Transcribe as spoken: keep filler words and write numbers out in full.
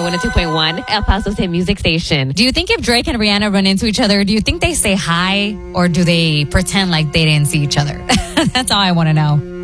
one oh two point one, El Paso's hit music station. Do you think if Drake and Rihanna run into each other, do you think they say hi or do they pretend like they didn't see each other? That's all I want to know.